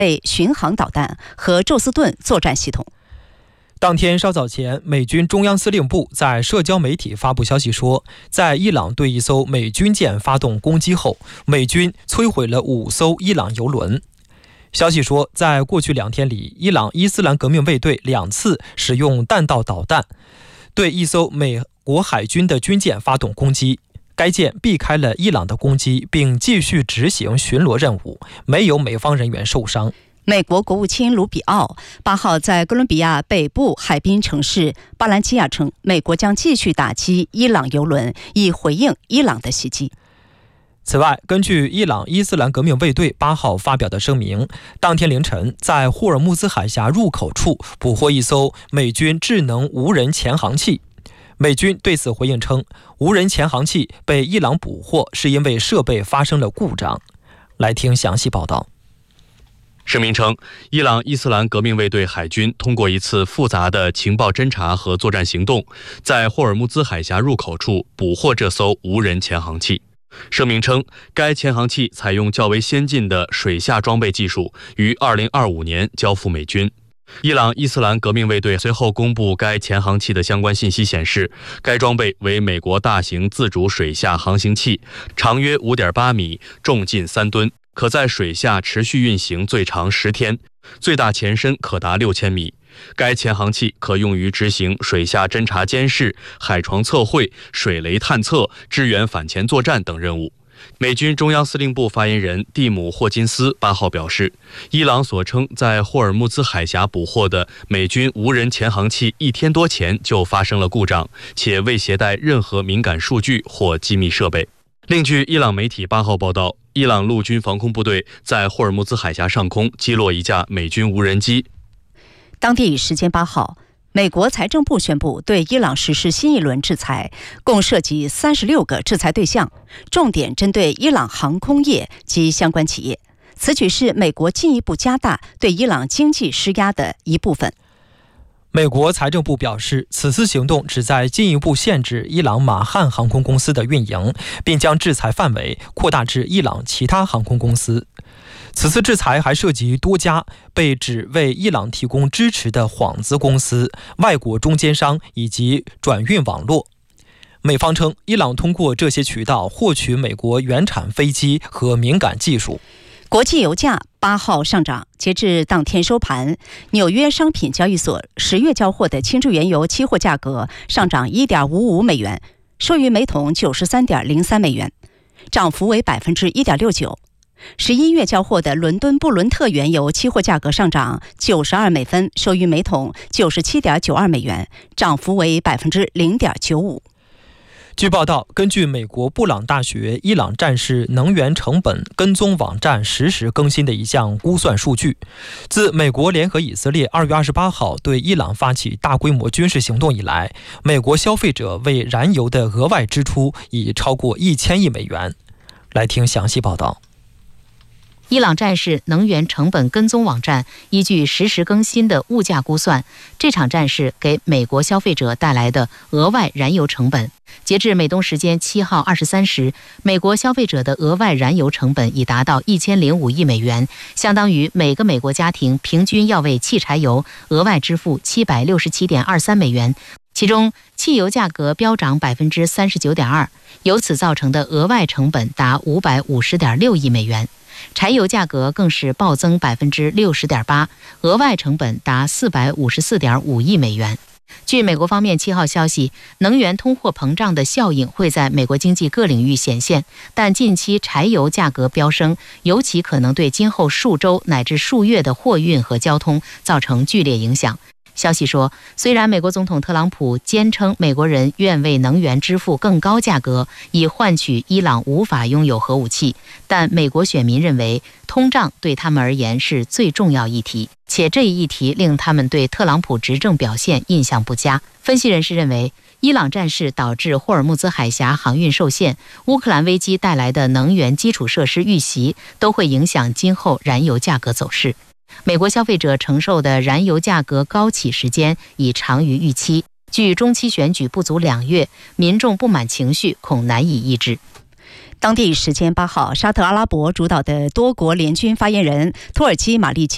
备巡航导弹和宙斯盾作战系统。 当天稍早前，美军中央司令部在社交媒体发布消息说，在伊朗对一艘美军舰发动攻击后，美军摧毁了5艘伊朗油轮。消息说，在过去2天里，伊朗伊斯兰革命卫队2次使用弹道导弹对一艘美国海军的军舰发动攻击，该舰避开了伊朗的攻击，并继续执行巡逻任务，没有美方人员受伤。 美国国务卿卢比奥8号在哥伦比亚北部海滨城市巴兰基亚称，美国将继续打击伊朗油轮，以回应伊朗的袭击。 此外，根据伊朗伊斯兰革命卫队8号发表的声明，当天凌晨在霍尔木兹海峡入口处捕获一艘美军智能无人潜航器。美军对此回应称，无人潜航器被伊朗捕获是因为设备发生了故障。来听详细报道。 声明称，伊朗伊斯兰革命卫队海军通过一次复杂的情报侦察和作战行动，在霍尔木兹海峡入口处捕获这艘无人潜航器。声明称，该潜航器采用较为先进的水下装备技术，于2025年交付美军。伊朗伊斯兰革命卫队随后公布该潜航器的相关信息显示，该装备为美国大型自主水下航行器，长约5.8米，重近3吨，可在水下持续运行最长10天，最大前深可达6000米。该潜航器可用于执行水下侦察监视、海床测绘、水雷探测、支援反潜作战等任务。美军中央司令部发言人蒂姆·霍金斯8号表示，伊朗所称在霍尔木兹海峡捕获的美军无人潜航器1天多前就发生了故障，且未携带任何敏感数据或机密设备。另据伊朗媒体8号报道，伊朗陆军防空部队在霍尔木兹海峡上空击落一架美军无人机。 当地时间8号，美国财政部宣布对伊朗实施新一轮制裁，共涉及36个制裁对象，重点针对伊朗航空业及相关企业。此举是美国进一步加大对伊朗经济施压的一部分。 美国财政部表示，此次行动旨在进一步限制伊朗马汉航空公司的运营，并将制裁范围扩大至伊朗其他航空公司。此次制裁还涉及多家被指为伊朗提供支持的幌子公司、外国中间商以及转运网络。美方称，伊朗通过这些渠道获取美国原产飞机和敏感技术。 国际油价8号上涨，截至当天收盘，纽约商品交易所10月交货的轻质原油期货价格上涨 1.55 美元，收于每桶 93.03 美元，涨幅为 1.69%。11月交货的伦敦布伦特原油期货价格上涨92美分，收于每桶 97.92 美元，涨幅为 0.95%。 据报道，根据美国布朗大学伊朗战事能源成本跟踪网站实时更新的一项估算数据，自美国联合以色列2月28号对伊朗发起大规模军事行动以来，美国消费者为燃油的额外支出已超过1000亿美元。来听详细报道。 伊朗战事能源成本跟踪网站依据实时更新的物价估算，这场战事给美国消费者带来的额外燃油成本。截至美东时间7号23时，美国消费者的额外燃油成本已达到1005亿美元，相当于每个美国家庭平均要为汽柴油额外支付767.23美元。其中，汽油价格飙涨 39.2%， 由此造成的额外成本达 550.6 亿美元。柴油价格更是暴增 60.8%， 额外成本达 454.5 亿美元。据美国方面7号消息，能源通货膨胀的效应会在美国经济各领域显现，但近期柴油价格飙升，尤其可能对今后数周乃至数月的货运和交通造成剧烈影响。消息说，虽然美国总统特朗普坚称美国人愿为能源支付更高价格，以换取伊朗无法拥有核武器，但美国选民认为通胀对他们而言是最重要议题，且这一议题令他们对特朗普执政表现印象不佳。分析人士认为，伊朗战事导致霍尔木兹海峡航运受限，乌克兰危机带来的能源基础设施遇袭，都会影响今后燃油价格走势。美国消费者承受的燃油价格高企时间已长于预期，距中期选举不足2月，民众不满情绪恐难以抑制。 当地时间8号，沙特阿拉伯主导的多国联军发言人土耳其马利基